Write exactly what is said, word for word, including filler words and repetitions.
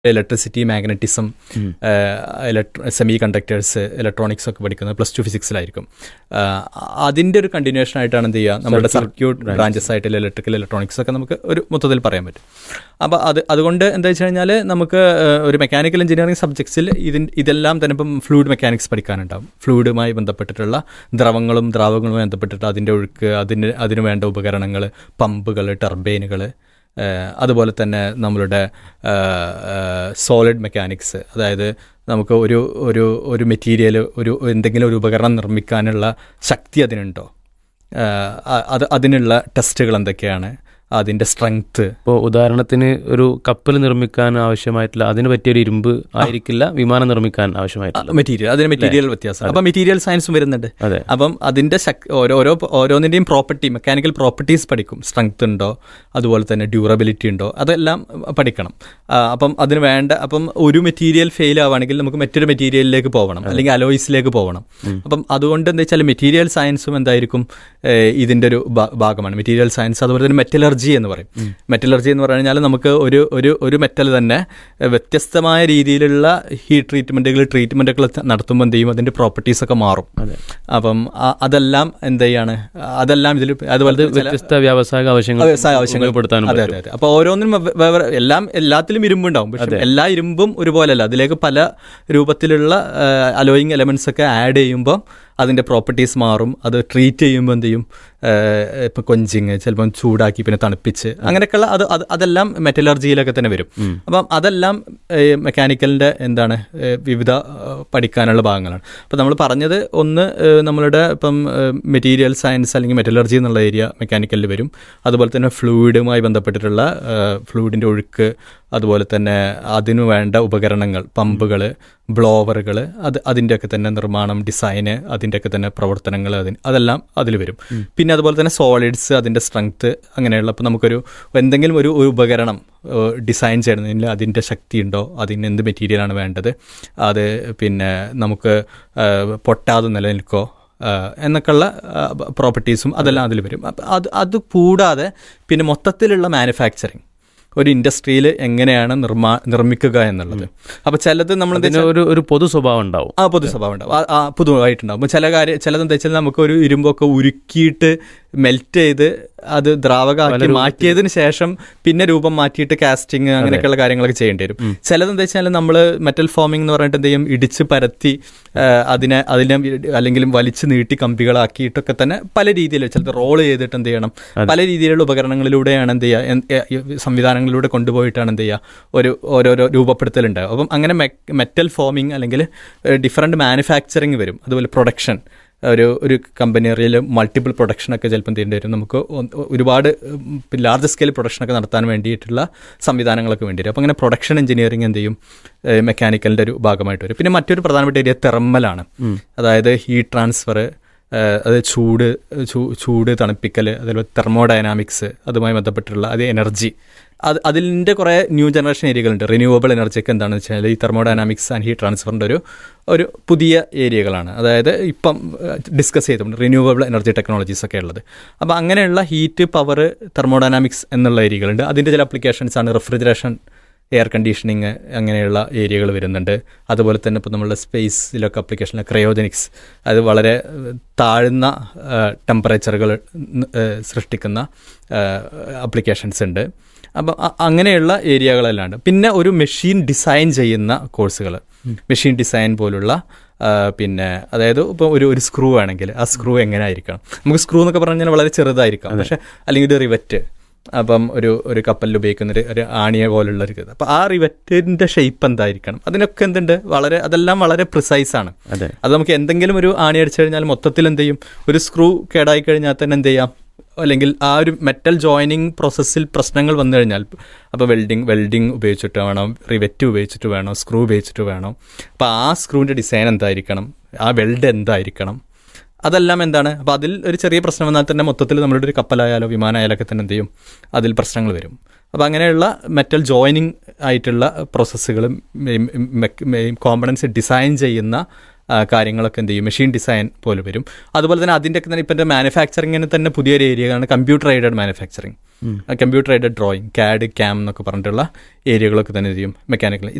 Electricity, magnetism, semi conductors, electronics ഒക്കെ പഠിക്കുന്നത് plus two ഫിസിക്സിലായിരിക്കും. അതിൻ്റെ ഒരു കണ്ടിന്യൂഷൻ ആയിട്ടാണ് എന്ത് ചെയ്യുക, നമ്മുടെ സർക്യൂട്ട് ബ്രാഞ്ചസ് ആയിട്ടുള്ള ഇലക്ട്രിക്കൽ, ഇലക്ട്രോണിക്സ് ഒക്കെ നമുക്ക് ഒരു മൊത്തത്തിൽ പറയാൻ പറ്റും. അപ്പോൾ അത് അതുകൊണ്ട് എന്താ വെച്ച് കഴിഞ്ഞാൽ നമുക്ക് ഒരു മെക്കാനിക്കൽ എഞ്ചിനീയറിംഗ് സബ്ജക്ട്സിൽ ഇതിൻ ഇതെല്ലാം തന്നെ ഇപ്പം ഫ്ലൂയിഡ് മെക്കാനിക്സ് പഠിക്കാനുണ്ടാവും. ഫ്ലൂയിഡുമായി ബന്ധപ്പെട്ടിട്ടുള്ള ദ്രവങ്ങളും ദ്രാവകങ്ങളുമായി ബന്ധപ്പെട്ടിട്ട് അതിൻ്റെ ഒഴുക്ക്, അതിന് അതിന് വേണ്ട ഉപകരണങ്ങൾ, പമ്പുകൾ, ടർബൈനുകൾ, അതുപോലെ തന്നെ നമ്മളുടെ സോളിഡ് മെക്കാനിക്സ്, അതായത് നമുക്ക് ഒരു ഒരു ഒരു മെറ്റീരിയൽ, ഒരു എന്തെങ്കിലും ഒരു ഉപകരണം നിർമ്മിക്കാനുള്ള ശക്തി അതിനുണ്ടോ, അത് അതിനുള്ള ടെസ്റ്റുകൾ എന്തൊക്കെയാണ്, അതിൻ്റെ സ്ട്രെങ്ത്ത്. ഇപ്പോൾ ഉദാഹരണത്തിന് ഒരു കപ്പൽ നിർമ്മിക്കാൻ ആവശ്യമായിട്ടുള്ള അതിന് പറ്റിയൊരു ഇരുമ്പ് ആയിരിക്കില്ല വിമാനം നിർമ്മിക്കാൻ ആവശ്യമായിട്ടുള്ള മെറ്റീരിയൽ, അതിന് മെറ്റീരിയൽ വ്യത്യാസം. അപ്പം മെറ്റീരിയൽ സയൻസും വരുന്നുണ്ട്. അപ്പം അതിൻ്റെ ഓരോ ഓരോ ഓരോന്നിൻ്റെയും പ്രോപ്പർട്ടി, മെക്കാനിക്കൽ പ്രോപ്പർട്ടീസ് പഠിക്കും. സ്ട്രെങ്ത് ഉണ്ടോ, അതുപോലെ തന്നെ ഡ്യൂറബിലിറ്റി ഉണ്ടോ, അതെല്ലാം പഠിക്കണം. അപ്പം അതിന് വേണ്ട, അപ്പം ഒരു മെറ്റീരിയൽ ഫെയിൽ ആവുകയാണെങ്കിൽ നമുക്ക് മറ്റൊരു മെറ്റീരിയലിലേക്ക് പോകണം, അല്ലെങ്കിൽ അലോയ്സിലേക്ക് പോകണം. അപ്പം അതുകൊണ്ട് എന്താ വെച്ചാൽ മെറ്റീരിയൽ സയൻസും എന്തായിരിക്കും ഇതിൻ്റെ ഒരു ഭാഗമാണ്. മെറ്റീരിയൽ സയൻസ്, അതുപോലെ തന്നെ മെറ്റലർജി എന്ന് പറയും. മെറ്റലർജി എന്ന് പറഞ്ഞു കഴിഞ്ഞാൽ നമുക്ക് ഒരു ഒരു ഒരു മെറ്റൽ തന്നെ വ്യത്യസ്തമായ രീതിയിലുള്ള ഹീറ്റ് ട്രീറ്റ്മെൻറ്റുകൾ ട്രീറ്റ്മെൻറ്റുകൾ നടത്തുമ്പോൾ എന്ത് ചെയ്യും, അതിൻ്റെ പ്രോപ്പർട്ടീസ് ഒക്കെ മാറും. അപ്പം അതെല്ലാം എന്ത് ചെയ്യാണ്, അതെല്ലാം ഇതിൽ അതുപോലെ വ്യത്യസ്ത വ്യാവസായിക ആവശ്യങ്ങൾ വ്യവസായ ആവശ്യങ്ങൾ പെടുത്താനും. അതെ അതെ അതെ. അപ്പോൾ ഓരോന്നിനും എല്ലാം എല്ലാത്തിലും ഇരുമ്പുണ്ടാവും, പക്ഷേ എല്ലാ ഇരുമ്പും ഒരുപോലെയല്ല. അതിലേക്ക് പല രൂപത്തിലുള്ള അലോയിങ് എലമെൻറ്റ്സ് ഒക്കെ ആഡ് ചെയ്യുമ്പോൾ അതിൻ്റെ പ്രോപ്പർട്ടീസ് മാറും. അത് ട്രീറ്റ് ചെയ്യുമ്പോൾ എന്ത് ചെയ്യും, ഇപ്പം കൊഞ്ചിങ്, ചിലപ്പം ചൂടാക്കി പിന്നെ തണുപ്പിച്ച്, അങ്ങനെയൊക്കെയുള്ള അത് അത് അതെല്ലാം മെറ്റലർജിയിലൊക്കെ തന്നെ വരും. അപ്പം അതെല്ലാം മെക്കാനിക്കലിൻ്റെ എന്താണ് വിവിധ പഠിക്കാനുള്ള ഭാഗങ്ങളാണ്. അപ്പം നമ്മൾ പറഞ്ഞത് ഒന്ന് നമ്മളുടെ ഇപ്പം മെറ്റീരിയൽ സയൻസ് അല്ലെങ്കിൽ മെറ്റലർജി എന്നുള്ള ഏരിയ മെക്കാനിക്കലിൽ വരും. അതുപോലെ തന്നെ ഫ്ലൂയിഡുമായി ബന്ധപ്പെട്ടിട്ടുള്ള ഫ്ലൂയിഡിൻ്റെ ഒഴുക്ക്, അതുപോലെ തന്നെ അതിനു വേണ്ട ഉപകരണങ്ങൾ, പമ്പുകൾ, ബ്ലോവറുകൾ, അത് അതിൻ്റെയൊക്കെ തന്നെ നിർമ്മാണം, ഡിസൈന്, അതിൻ്റെയൊക്കെ തന്നെ പ്രവർത്തനങ്ങൾ, അതിന് അതെല്ലാം അതിൽ വരും. പിന്നെ അതുപോലെ തന്നെ സോളിഡ്സ്, അതിൻ്റെ സ്ട്രെങ്ത്ത്, അങ്ങനെയുള്ള. അപ്പോൾ നമുക്കൊരു എന്തെങ്കിലും ഒരു ഒരു ഉപകരണം ഡിസൈൻ ചെയ്യുന്നതിൽ അതിൻ്റെ ശക്തി ഉണ്ടോ, അതിന് എന്ത് മെറ്റീരിയലാണ് വേണ്ടത്, അത് പിന്നെ നമുക്ക് പൊട്ടാതെ നിലനിൽക്കോ എന്നൊക്കെയുള്ള പ്രോപ്പർട്ടീസും അതെല്ലാം അതിൽ വരും. അത് അത് കൂടാതെ പിന്നെ മൊത്തത്തിലുള്ള മാനുഫാക്ചറിങ്, ഒരു ഇൻഡസ്ട്രിയിൽ എങ്ങനെയാണ് നിർമ്മാ നിർമ്മിക്കുക എന്നുള്ളത്. അപ്പോൾ ചിലത് നമ്മൾ ഒരു ഒരു പൊതു സ്വഭാവം ഉണ്ടാവും. ആ പൊതു സ്വഭാവം ഉണ്ടാവും, ആ പൊതുവായിട്ടുണ്ടാവും. അപ്പോൾ ചില കാര്യം ചിലതെന്താ വെച്ചാൽ നമുക്കൊരു ഇരുമ്പൊക്കെ ഉരുക്കിയിട്ട് മെൽറ്റ് ചെയ്ത് അത് ദ്രാവകമാക്കി മാറ്റിയതിന് ശേഷം പിന്നെ രൂപം മാറ്റിയിട്ട് കാസ്റ്റിങ് അങ്ങനെയൊക്കെയുള്ള കാര്യങ്ങളൊക്കെ ചെയ്യേണ്ടി വരും. ചിലതെന്താ വെച്ചാൽ നമ്മൾ മെറ്റൽ ഫോമിംഗ് എന്ന് പറഞ്ഞിട്ട് എന്ത് ചെയ്യും, ഇടിച്ച് പരത്തി അതിനെ അതിനെ അല്ലെങ്കിൽ വലിച്ചു നീട്ടി കമ്പികളാക്കിയിട്ടൊക്കെ തന്നെ പല രീതിയിൽ ചിലത് റോൾ ചെയ്തിട്ട് എന്ത് ചെയ്യണം, പല രീതിയിലുള്ള ഉപകരണങ്ങളിലൂടെയാണ് എന്ത് ചെയ്യുക, സംവിധാനങ്ങളിലൂടെ കൊണ്ടുപോയിട്ടാണ് എന്ത് ചെയ്യുക, ഒരു ഓരോരോ രൂപപ്പെടുത്തലുണ്ടാകും. അപ്പം അങ്ങനെ മെറ്റൽ ഫോമിംഗ് അല്ലെങ്കിൽ ഡിഫറെൻറ്റ് മാനുഫാക്ചറിങ് വരും. അതുപോലെ പ്രൊഡക്ഷൻ, ഒരു ഒരു കമ്പനിയിൽ മൾട്ടിപ്പിൾ പ്രൊഡക്ഷനൊക്കെ ചിലപ്പം തീരേണ്ടി വരും. നമുക്ക് ഒരുപാട് ലാർജ് സ്കെയിൽ പ്രൊഡക്ഷനൊക്കെ നടത്താൻ വേണ്ടിയിട്ടുള്ള സംവിധാനങ്ങളൊക്കെ വേണ്ടി വരും. അപ്പോൾ അങ്ങനെ പ്രൊഡക്ഷൻ എഞ്ചിനീയറിംഗ് എന്ത് ചെയ്യും, മെക്കാനിക്കലിൻ്റെ ഒരു ഭാഗമായിട്ട് വരും. പിന്നെ മറ്റൊരു പ്രധാനപ്പെട്ട ഏരിയ തെർമലാണ്, അതായത് ഹീറ്റ് ട്രാൻസ്ഫർ, അത് ചൂട് ചൂട് തണുപ്പിക്കൽ, അതുപോലെ തെർമോഡൈനാമിക്സ്, അതുമായി ബന്ധപ്പെട്ടുള്ള അത് എനർജി, അത് അതിൻ്റെ കുറേ ന്യൂ ജനറേഷൻ ഏരിയകളുണ്ട്. റിന്യൂവബിൾ എനർജിക്ക് എന്താണെന്ന് വെച്ചാൽ ഈ തെർമോഡൈനാമിക്സ് ആൻഡ് ഹീറ്റ് ട്രാൻസ്ഫറിൻ്റെ ഒരു ഒരു പുതിയ ഏരിയകളാണ്. അതായത് ഇപ്പം ഡിസ്കസ് ചെയ്തിട്ടുണ്ട് റിന്യൂവബിൾ എനർജി ടെക്നോളജീസ് ഒക്കെ ഉള്ളത്. അപ്പോൾ അങ്ങനെയുള്ള ഹീറ്റ്, പവർ, തെർമോഡൈനാമിക്സ് എന്നുള്ള ഏരിയകളുണ്ട്. അതിൻ്റെ ചില അപ്ലിക്കേഷൻസ് ആണ് റെഫ്രിജറേഷൻ, എയർ കണ്ടീഷനിങ്, അങ്ങനെയുള്ള ഏരിയകൾ വരുന്നുണ്ട്. അതുപോലെ തന്നെ ഇപ്പോൾ നമ്മളുടെ സ്പേസിലൊക്കെ അപ്ലിക്കേഷനിൽ ക്രയോജനിക്സ്, അത് വളരെ താഴ്ന്ന ടെമ്പറേച്ചറുകൾ സൃഷ്ടിക്കുന്ന അപ്ലിക്കേഷൻസ് ഉണ്ട്. അപ്പം അങ്ങനെയുള്ള ഏരിയകളെല്ലാം. പിന്നെ ഒരു മെഷീൻ ഡിസൈൻ ചെയ്യുന്ന കോഴ്സുകൾ, മെഷീൻ ഡിസൈൻ പോലുള്ള, പിന്നെ അതായത് ഇപ്പോൾ ഒരു ഒരു സ്ക്രൂ ആണെങ്കിൽ ആ സ്ക്രൂ എങ്ങനെ ആയിരിക്കണം, നമുക്ക് സ്ക്രൂ എന്നൊക്കെ പറഞ്ഞാൽ വളരെ ചെറുതായിരിക്കാം, പക്ഷേ അല്ലെങ്കിൽ ഒരു റിവറ്റ്, അപ്പം ഒരു ഒരു കപ്പലിൽ ഉപയോഗിക്കുന്ന ഒരു ആണിയ പോലുള്ള ഒരു അപ്പോൾ ആ റിവറ്റിൻ്റെ ഷേപ്പ് എന്തായിരിക്കണം, അതിനൊക്കെ എന്തുണ്ട്, വളരെ അതെല്ലാം വളരെ പ്രിസൈസാണ്. അത് നമുക്ക് എന്തെങ്കിലും ഒരു ആണി അടിച്ചു കഴിഞ്ഞാൽ മൊത്തത്തിൽ എന്ത് ചെയ്യും, ഒരു സ്ക്രൂ കേടായി കഴിഞ്ഞാൽ തന്നെ എന്ത് ചെയ്യാം, അല്ലെങ്കിൽ ആ ഒരു മെറ്റൽ ജോയിനിങ് പ്രോസസ്സിൽ പ്രശ്നങ്ങൾ വന്നു കഴിഞ്ഞാൽ, അപ്പോൾ വെൽഡിങ് വെൽഡിങ് ഉപയോഗിച്ചിട്ട് വേണം, റിവെറ്റ് ഉപയോഗിച്ചിട്ട് വേണം, സ്ക്രൂ ഉപയോഗിച്ചിട്ട് വേണം. അപ്പോൾ ആ സ്ക്രൂവിൻ്റെ ഡിസൈൻ എന്തായിരിക്കണം, ആ വെൽഡ് എന്തായിരിക്കണം, അതെല്ലാം എന്താണ്. അപ്പോൾ അതിൽ ഒരു ചെറിയ പ്രശ്നം വന്നാൽ തന്നെ മൊത്തത്തിൽ നമ്മളുടെ ഒരു കപ്പലായാലോ വിമാനമായാലൊക്കെ തന്നെ എന്ത് ചെയ്യും, അതിൽ പ്രശ്നങ്ങൾ വരും. അപ്പോൾ അങ്ങനെയുള്ള മെറ്റൽ ജോയിനിങ് ആയിട്ടുള്ള പ്രോസസ്സുകളും കോമ്പണൻസ് ഡിസൈൻ ചെയ്യുന്ന കാര്യങ്ങളൊക്കെ എന്ത് ചെയ്യും മെഷീൻ ഡിസൈൻ പോലെ വരും. അതുപോലെ തന്നെ അതിൻ്റെ ഒക്കെ തന്നെ ഇപ്പം മാനുഫാക്ചറിങ്ങിന് തന്നെ പുതിയൊരു ഏരിയയാണ് computer aided manufacturing, computer aided drawing, card cam എന്നൊക്കെ പറഞ്ഞിട്ടുള്ള ഏരിയകളൊക്കെ തന്നെ ചെയ്യും മെക്കാനിക്കൽ.